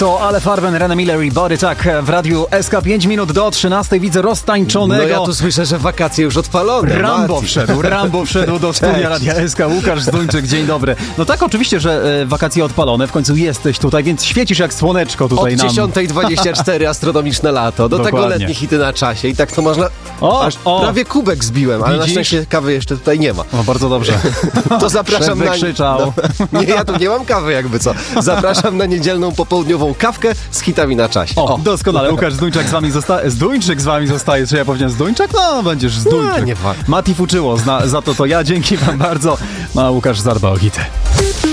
To Ale Farben, Rena Miller i Body Tak w radiu SK. 5 minut do 13. Widzę roztańczonego. No ja tu słyszę, że wakacje już odpalone. Rambo wszedł do studia Radia SK. Łukasz Zduńczyk, dzień dobry. No tak, oczywiście, że wakacje odpalone. W końcu jesteś tutaj, więc świecisz jak słoneczko tutaj nam. Od 10:24 astronomiczne lato. Do Dokładnie. tego letnie hity na czasie. I tak to można... Prawie kubek zbiłem, ale na szczęście kawy jeszcze tutaj nie ma. O, bardzo dobrze. To zapraszam na... krzyczał. Nie, ja tu nie mam kawy jakby co. Zapraszam na niedzielną popołudniową kawkę z hitami na czasie. O, doskonale. Łukasz Zduńczyk z wami zostaje. Zduńczyk z wami zostaje. Czy ja powiedziałem Zduńczyk? No, będziesz Zduńczyk. Nie warto. Mati fuczyło. Za to ja. Dzięki wam bardzo. No, a Łukasz zadba o hity.